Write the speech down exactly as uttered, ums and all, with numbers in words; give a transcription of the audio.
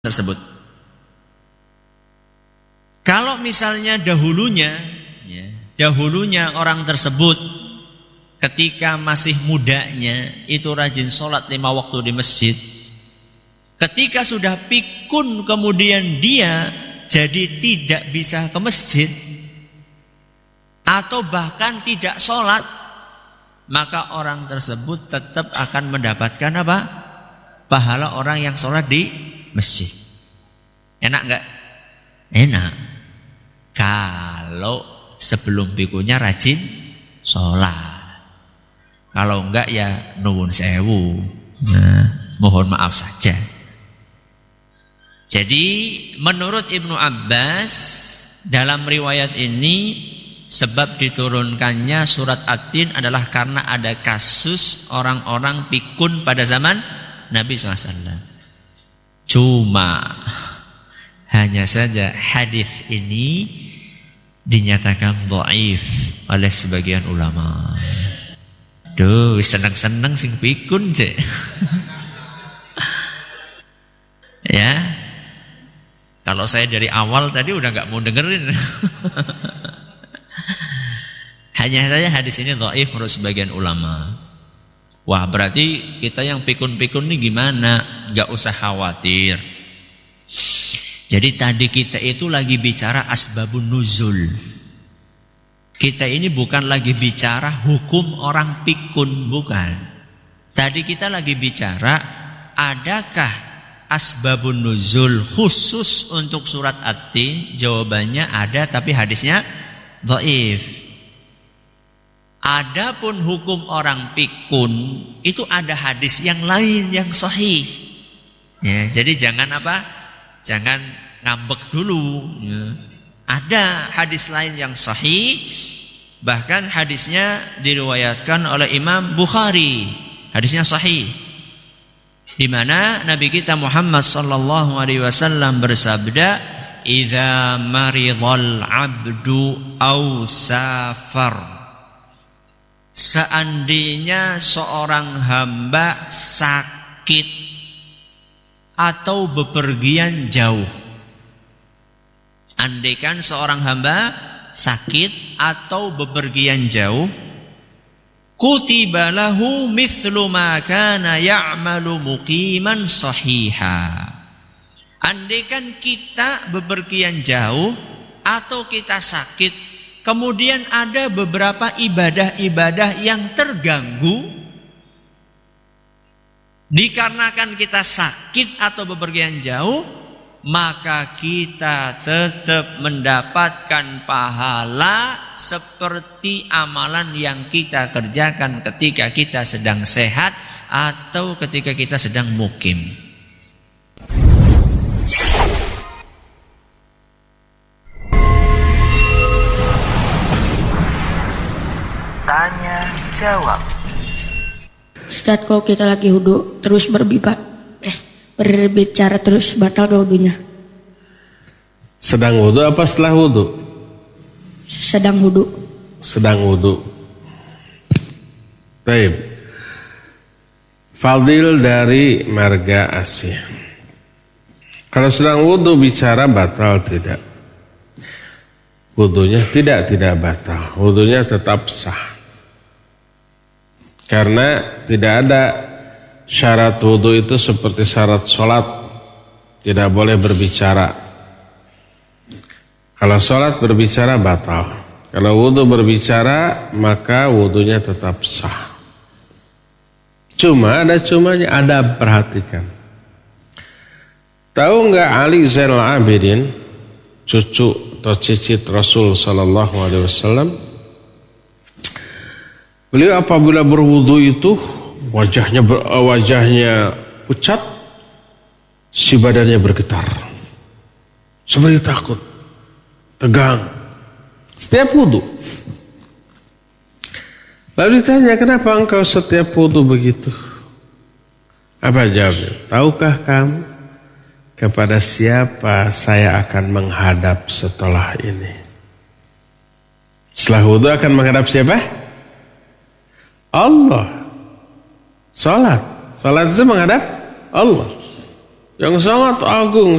tersebut. Kalau misalnya dahulunya, ya, dahulunya orang tersebut ketika masih mudanya itu rajin sholat lima waktu di masjid. Ketika sudah pikun kemudian dia jadi tidak bisa ke masjid atau bahkan tidak sholat, maka orang tersebut tetap akan mendapatkan apa? Pahala orang yang sholat di masjid. Enak enggak? Enak. Kalau sebelum pikunya rajin sholat. Kalau enggak ya nuwun sewu. Nah, mohon maaf saja. Jadi menurut Ibnu Abbas dalam riwayat ini sebab diturunkannya surat At-Tin adalah karena ada kasus orang-orang pikun pada zaman Nabi shallallahu alaihi wasallam. Cuma hanya saja hadis ini dinyatakan dhaif oleh sebagian ulama. Duh, senang-senang sing pikun cek. Ya, kalau saya dari awal tadi udah nggak mau dengerin. Hanya saja hadis ini dhaif menurut sebagian ulama. Wah, berarti kita yang pikun-pikun ini gimana? Gak usah khawatir. Jadi tadi kita itu lagi bicara asbabun nuzul. Kita ini bukan lagi bicara hukum orang pikun, bukan. Tadi kita lagi bicara adakah asbabun nuzul khusus untuk surat At-Tin? Jawabannya ada, tapi hadisnya dhaif. Adapun hukum orang pikun itu ada hadis yang lain yang sahih. Ya, jadi jangan apa? Jangan ngambek dulu. Ya. Ada hadis lain yang sahih, bahkan hadisnya diriwayatkan oleh Imam Bukhari. Hadisnya sahih. Di mana Nabi kita Muhammad sallallahu alaihi wasallam bersabda, "Idza maridhal 'abdu aw safar." Seandainya seorang hamba sakit atau bepergian jauh. Andaikan seorang hamba sakit atau bepergian jauh, kutiba lahu mithlu ma kana ya'malu muqiman sahiha. Andaikan kita bepergian jauh atau kita sakit, kemudian ada beberapa ibadah-ibadah yang terganggu dikarenakan kita sakit atau bepergian jauh, maka kita tetap mendapatkan pahala seperti amalan yang kita kerjakan ketika kita sedang sehat atau ketika kita sedang mukim. Tanya jawab. Ustadz, kalau kita lagi wudu terus berbibat, eh berbicara terus batal gak wudunya? Sedang wudu apa setelah wudu? Sedang wudu. Sedang wudu. Baik. Fadil dari Marga Asia. Kalau sedang wudu bicara batal tidak? Wudunya tidak tidak batal. Wudunya tetap sah. Karena tidak ada syarat wudu itu seperti syarat sholat. Tidak boleh berbicara. Kalau sholat berbicara batal. Kalau wudu berbicara maka wudunya tetap sah. Cuma ada cumanya, ada perhatikan. Tahu nggak Ali Zainal Abidin, cucu atau cicit Rasul Sallallahu Alaihi Wasallam? Beliau apabila berwudu itu wajahnya ber, wajahnya pucat, si badannya bergetar, seperti takut, tegang. Setiap wudu. Lalu ditanya, kenapa engkau setiap wudu begitu? Apa jawabnya? Tahukah kamu kepada siapa saya akan menghadap setelah ini? Setelah wudu akan menghadap siapa? Allah. Salat. Salat itu menghadap Allah. yang sangat agung